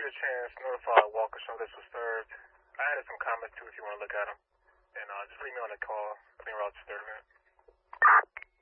you a chance, notify Walker Show this was served. I added some comments too if you want to look at them. And just leave me on the call. I think we're out to 30 minutes.